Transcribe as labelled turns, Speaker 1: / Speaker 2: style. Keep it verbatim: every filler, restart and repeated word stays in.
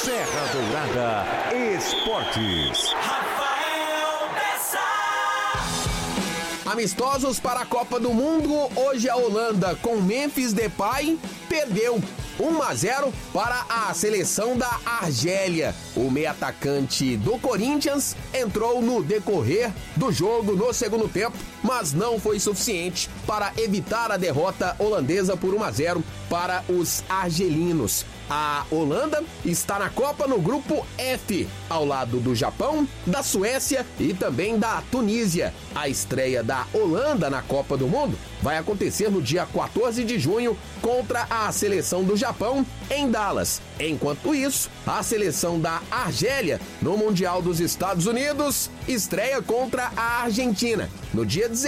Speaker 1: Serra Dourada Esportes.
Speaker 2: Rafael Bessa.
Speaker 3: Amistosos para a Copa do Mundo. Hoje a Holanda com Memphis Depay perdeu um a zero para a seleção da Argélia. O meio atacante do Corinthians entrou no decorrer do jogo no segundo tempo, mas não foi suficiente para evitar a derrota holandesa por um a zero para os argelinos. A Holanda está na Copa no grupo F, ao lado do Japão, da Suécia e também da Tunísia. A estreia da Holanda na Copa do Mundo vai acontecer no dia quatorze de junho contra a seleção do Japão em Dallas. Enquanto isso, a seleção da Argélia no Mundial dos Estados Unidos estreia contra a Argentina no dia